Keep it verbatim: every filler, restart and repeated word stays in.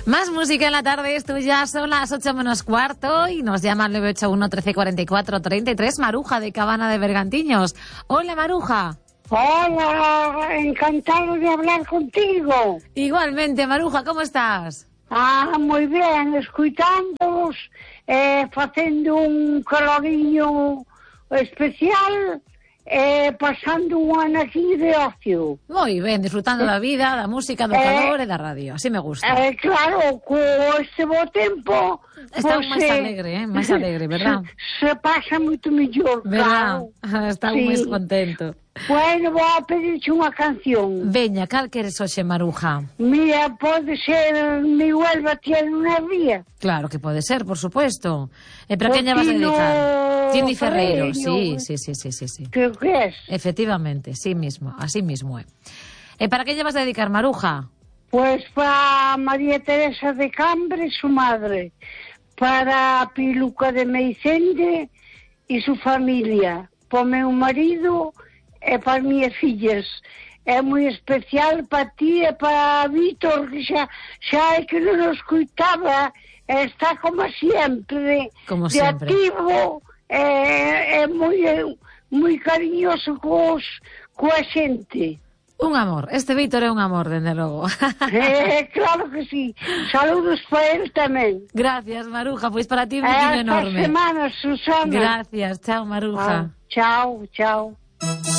Más música en la tarde, esto ya son las ocho menos cuarto y nos llama al nueve ocho uno, trece, cuarenta y cuatro, treinta y tres, Maruja de Cabana de Bergantiños. Hola, Maruja. Hola, encantado de hablar contigo. Igualmente, Maruja, ¿cómo estás? Ah, moi ben, escuitándoos, eh, facendo un caloriño especial, eh, pasando un ano aquí de ocio. Moi ben, disfrutando da vida, da música, do calor e da radio, así me gusta. Eh, claro, co este bo tempo... Está pues, máis eh, alegre, eh? máis alegre, verdad? Se, se pasa moito mellor, Verdad, claro. está Sí. máis contento. Bueno, vou a pedirche unha canción. Veña, cal queres hoxe, Maruja? Mira, pode ser Mi Huelva tiene una ría. Claro que pode ser, por supuesto. E para Por quen lle vas a Tino dedicar? Tini Ferreiro, Ferreiro. sí, sí, sí, sí, sí, sí. Creo que es. Efectivamente, sí mismo, así mismo é. E para quen lle vas a dedicar, Maruja? Pues para María Teresa de Cambre, su madre, para Piluca de Meicende y su familia, para meu marido e para minhas fillas. É moi especial para ti e para Vítor, que xa, xa é que non nos escuitaba, está como sempre, Como de sempre. activo, é, é moi, moi cariñoso cos, coa xente. Un amor, este Vítor é un amor, dende logo. Eh, claro que sí. Saludos para él tamén. Gracias, Maruja, pois para ti un Eh, biquiño hasta enorme. semana, Susana. Gracias, chao, Maruja. Ah, chao, chao.